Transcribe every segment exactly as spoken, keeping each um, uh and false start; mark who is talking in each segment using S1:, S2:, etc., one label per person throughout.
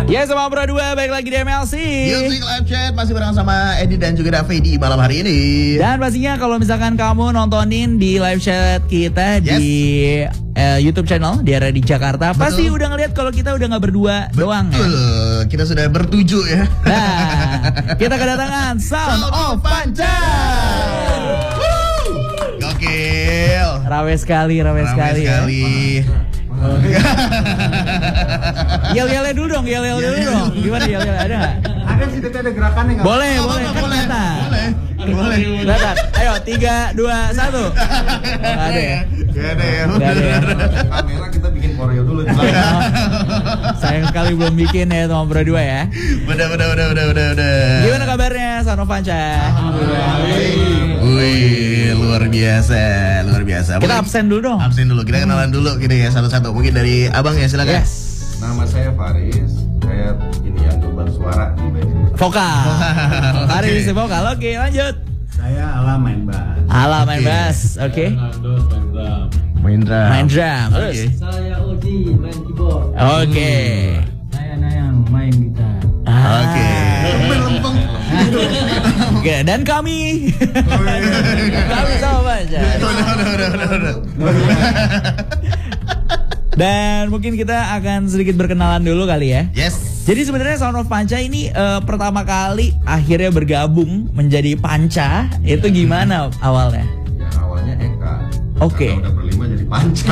S1: Ya sama Bro dua, balik lagi di M L C
S2: Music Live Chat masih bareng sama Edi dan juga Davi di malam hari ini.
S1: Dan pastinya kalau misalkan kamu nontonin di live chat kita yes. di uh, YouTube channel di area di Jakarta, betul. Pasti udah ngeliat kalau kita udah nggak berdua betul. doang.
S2: Betul, ya? Kita sudah bertujuh ya.
S1: Nah, kita kedatangan Sound of Panca.
S2: Gokil.
S1: Rawe sekali, rawe,
S2: rawe
S1: sekali.
S2: sekali. Ya.
S1: Yel-yelnya dulu dong, yel-yel dulu dong. Gimana yel-yel, ada nggak?
S3: Ada sih, tapi ada gerakannya nggak?
S1: Boleh,
S2: oh,
S1: boleh,
S2: kan
S1: boleh,
S2: boleh, boleh.
S1: Kelihatan. Ayo, tiga, dua, satu. Nggak ada ya?
S2: Nggak ada ya.
S1: Nggak ada ya.
S3: Kamera kita bikin koreo dulu.
S1: Sayang sekali belum bikin ya teman Bro dua ya.
S2: Udah, udah, udah, udah, udah, udah.
S1: Gimana kabarnya Sound of Panca?
S2: Wih, luar biasa, luar biasa.
S1: Kita absen dulu dong.
S2: Absen dulu, kita kenalan dulu gini ya satu-satu. Mungkin dari abang ya, silakan.
S1: Yes.
S3: Nama saya Faris, saya ini yang ngebang suara di band.
S1: Vokal. Faris okay. Vokal, oke lanjut.
S3: Saya Ala main bass.
S1: Ala main okay. bass, oke. Okay.
S2: Main drum.
S1: Main drum. Terus.
S4: Okay. Saya Oji main keyboard.
S1: Oke. Okay.
S4: Saya Nayang main gitar.
S1: Ah.
S2: Oke.
S3: Lempeng.
S1: Oke, dan kami. Kami sama aja.
S2: Udah, udah, udah, udah, udah.
S1: Dan mungkin kita akan sedikit berkenalan dulu kali ya.
S2: Yes.
S1: Jadi sebenarnya Sound of Panca ini uh, pertama kali akhirnya bergabung menjadi Panca. Itu gimana awalnya?
S3: Ya awalnya Eka.
S1: Oke. Okay.
S3: Udah berlima jadi Panca.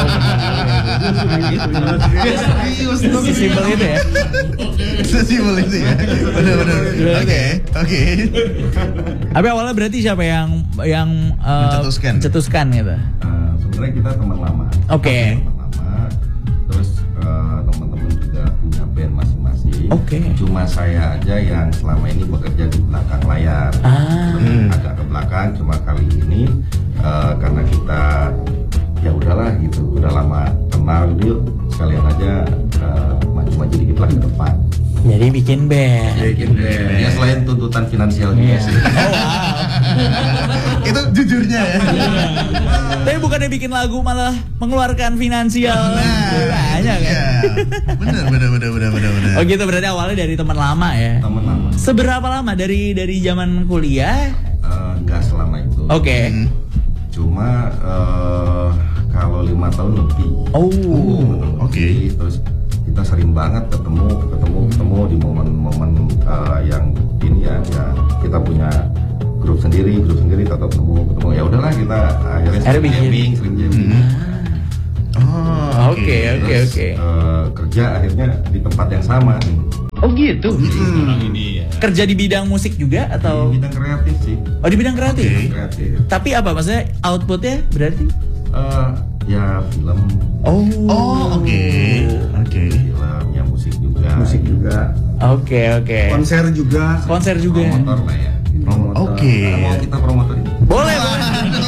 S2: Serius.
S1: Sesimpel itu ya.
S2: Sesimpel itu ya. Benar-benar. Oke, oke.
S1: Tapi awalnya berarti siapa yang yang uh,
S2: mencetuskan?
S1: Mencetuskan gitu.
S3: Uh, sebenarnya kita teman lama.
S1: Oke. Okay.
S3: Terus uh, teman-teman juga punya band masing-masing.
S1: Oke. Okay.
S3: Cuma saya aja yang selama ini bekerja di belakang layar.
S1: Ah.
S3: Hmm. Agak ke belakang. Cuma kali ini uh, karena kita ya udahlah gitu, udah lama kenal, yuk sekalian aja uh, maju-maju dikit lah ke depan.
S1: Jadi bikin band.
S3: Bikin band. Ya selain tuntutan finansial juga
S1: yeah.
S3: sih.
S1: Oh, wow.
S2: Itu jujurnya ya.
S1: Tapi bukannya bikin lagu malah mengeluarkan finansial.
S2: Nah,
S1: banyak kan?
S2: Iya. Bener, bener, bener, bener, bener, bener.
S1: Oh gitu, berarti awalnya dari teman lama ya?
S3: Teman lama.
S1: Seberapa lama dari dari zaman kuliah?
S3: Uh, Enggak selama itu.
S1: Oke. Okay.
S2: Hmm.
S3: Cuma uh, kalau lima tahun lebih.
S1: Oh,
S2: oke. Okay.
S3: Terus kita sering banget ketemu, ketemu, ketemu di momen-momen uh, yang ini ya, ya kita punya grup sendiri, grup sendiri tetap ketemu, ketemu. Ya udahlah kita akhirnya sering jamming, sering jamming.
S2: Oh,
S1: oke, oke, oke.
S3: Kerja akhirnya di tempat yang sama.
S1: Oh gitu.
S3: Hmm.
S1: Ini ya. Kerja di bidang musik juga atau?
S3: Di bidang kreatif sih.
S1: Oh di bidang kreatif.
S2: Okay.
S3: Kreatif.
S1: Tapi apa maksudnya outputnya berarti?
S3: Uh, ya film.
S1: Oh.
S2: Oh oke. Okay. Oke. Okay.
S3: Film, ya musik juga.
S5: Musik juga.
S1: Oke okay, oke. Okay.
S5: Konser juga.
S1: Konser juga.
S3: Promotor lah ya. Promotor.
S2: Oke. Okay.
S3: Mau kita promotor ini?
S1: Boleh boleh.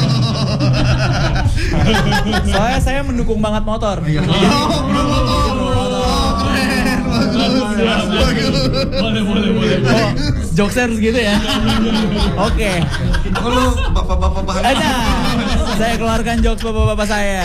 S1: Soalnya saya mendukung banget motor.
S3: Iya.
S2: Oh,
S1: boleh boleh boleh. Oh, jokesers gitu ya. Oke.
S3: Kalau bapak-bapak bahagia.
S1: Ada. Saya keluarkan jokes bapak-bapak saya.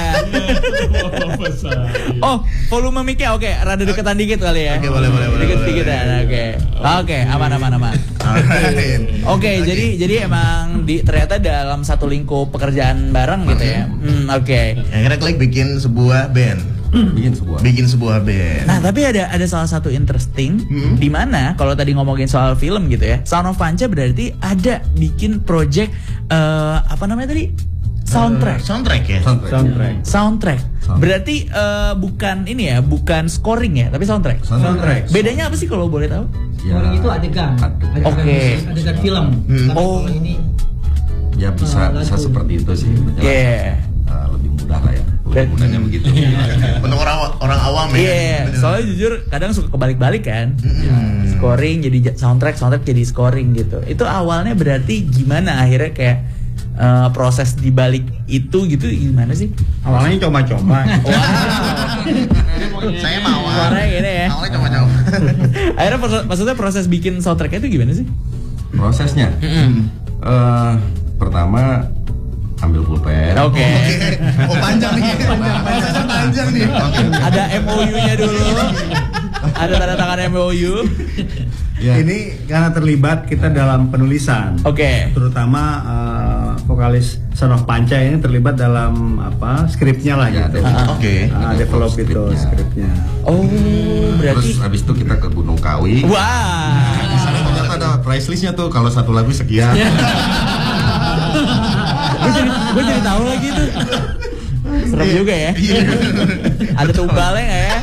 S1: Oh, volume mic-nya oke, rada deketan dikit kali ya.
S2: Oke, boleh boleh boleh.
S1: Dikit dikit ya. Oke. Oke, aman aman aman. Oke, jadi jadi emang di ternyata dalam satu lingkup pekerjaan bareng gitu ya. Hmm, oke.
S2: Akhirnya klik bikin sebuah band.
S3: Bikin sebuah.
S2: Bikin sebuah band.
S1: Nah, tapi ada ada salah satu interesting hmm. di mana kalau tadi ngomongin soal film gitu ya. Sound of Panca berarti ada bikin project uh, apa namanya tadi? Soundtrack.
S2: Uh, soundtrack ya.
S3: Soundtrack.
S1: Soundtrack. Soundtrack.
S3: Soundtrack.
S1: Berarti uh, bukan ini ya, bukan scoring ya, tapi soundtrack.
S3: Soundtrack.
S1: Bedanya apa sih kalau boleh tahu?
S4: Scoring itu adegan. Adegan,
S1: Oke. Okay.
S4: adegan film.
S2: Hmm.
S4: Tapi
S1: Oh.
S4: kalau ini
S3: Ya bisa
S4: uh,
S3: bisa seperti itu sih.
S1: Iya. Yeah.
S3: Uh, lebih mudah lah ya. Lebih
S1: Dan-
S3: mudahnya begitu.
S2: Untuk orang orang awam ya.
S1: Iya, yeah. Soalnya jujur kadang suka kebalik-balik kan.
S2: Hmm.
S1: Scoring jadi soundtrack, soundtrack jadi scoring gitu. Itu awalnya berarti gimana akhirnya kayak uh, proses dibalik itu gitu gimana sih?
S5: Awalnya coba-coba.
S2: Saya mau.
S1: Suaranya gini ya.
S2: Awalnya coba-coba.
S1: Akhirnya proses, maksudnya proses bikin soundtracknya itu gimana sih?
S3: Prosesnya. Uh, pertama ambil pulpen.
S1: Oke.
S2: Oke. Oh panjang nih. Prosesnya panjang nih. Oke.
S1: Ada M O U-nya dulu. Ada Ada tanda tangan M O U.
S5: Ya. Ini karena terlibat kita dalam penulisan.
S1: Oke. Okay.
S5: Terutama uh, vokalis Son of Panca ini terlibat dalam apa skripnya lah
S3: Ya,
S5: gitu.
S3: Oke.
S2: Okay.
S5: Uh, develop itu
S3: skripnya.
S5: skripnya.
S1: Oh, berarti.
S3: Terus habis itu kita ke Gunung Kawi.
S1: Wah.
S3: Di sana ternyata ada price listnya tuh, kalau satu lagu sekian.
S1: Gue jadi, gue jadi tahu lagi tuh. Serem juga ya. Ada tumbalnya nggak ya?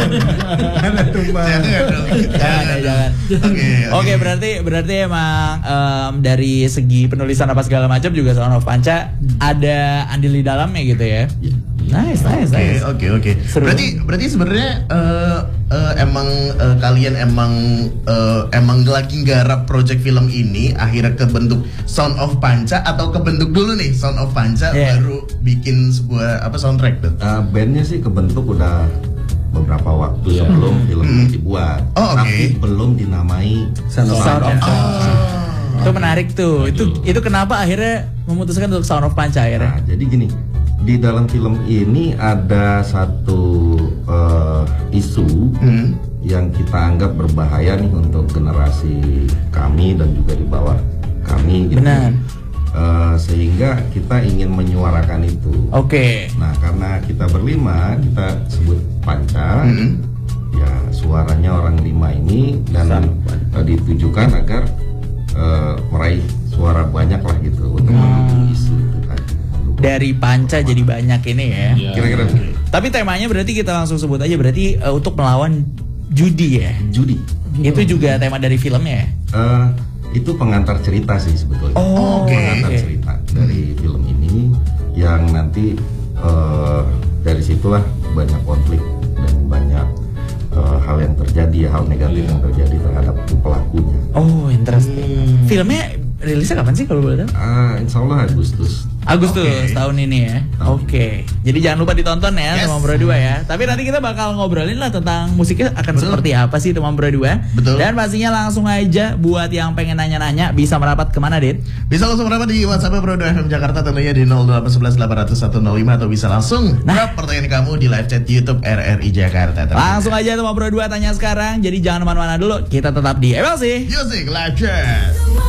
S5: Ada tumbal.
S1: Jangan, jangan.
S2: Oke.
S1: Oke, berarti berarti emang em, dari segi penulisan apa segala macam juga Son of Panca ada andil di dalamnya gitu ya. Nice, nice,
S2: Oke,
S1: nice.
S2: oke, oke.
S1: Seru.
S2: Berarti berarti sebenarnya eh, eh, emang eh, kalian emang eh, emang lagi nggarap project film ini akhirnya kebentuk Sound of Panca atau kebentuk dulu nih Sound of Panca
S1: Yeah.
S2: baru bikin sebuah apa soundtrack tuh?
S3: Uh, bandnya sih kebentuk udah beberapa waktu sebelum film ini dibuat,
S2: Oh, oke.
S3: tapi belum dinamai
S5: Sound of
S1: Sound of
S5: Panca.
S1: Panca. Itu menarik tuh. Itu itu kenapa akhirnya memutuskan untuk Sound of Panca akhirnya?
S3: Nah, jadi gini, di dalam film ini ada satu uh, isu
S2: Hmm.
S3: yang kita anggap berbahaya nih untuk generasi kami dan juga di bawah kami. Gitu.
S1: Benar.
S3: Uh, sehingga kita ingin menyuarakan itu.
S1: Oke.
S3: Nah, karena kita berlima, kita sebut Panca.
S2: Hmm.
S3: Ya, suaranya orang lima ini dan uh, ditujukan agar uh, meraih suara banyak lah gitu untuk mendukung isu itu tadi.
S1: Dari Panca jadi banyak ini ya.
S3: Kira-kira
S1: Tapi temanya berarti kita langsung sebut aja berarti uh, untuk melawan judi ya.
S3: judi.
S1: Itu juga tema dari filmnya ya.
S3: Eh, itu pengantar cerita sih sebetulnya.
S1: Oh, oke.
S3: Pengantar
S1: Oke.
S3: cerita dari film ini yang nanti eh, dari situlah banyak konflik dan banyak eh, hal yang terjadi, hal negatif yang terjadi terhadap pelakunya.
S1: Oh, interesting. Filmnya rilisnya kapan sih kalau boleh tahu?
S3: Ah, insya Allah Agustus.
S1: Agustus
S2: Oke.
S1: tahun ini ya.
S3: Tahun
S1: Oke. Jadi jangan lupa ditonton ya
S2: Yes.
S1: Teman Bro dua ya. Tapi nanti kita bakal ngobrolin lah tentang musiknya akan seperti apa sih Teman Bro dua.
S2: Betul.
S1: Dan pastinya langsung aja buat yang pengen nanya-nanya bisa merapat kemana, Dit?
S2: Bisa langsung merapat di WhatsApp Bro dua F M Jakarta tentunya di nol delapan satu satu delapan nol nol satu nol lima atau bisa langsung
S1: Nah.
S2: drop pertanyaan kamu di live chat YouTube R R I Jakarta. tentunya.
S1: Langsung aja Teman Bro dua tanya sekarang. Jadi jangan kemana-mana dulu. Kita tetap di M L C.
S2: Music live chat.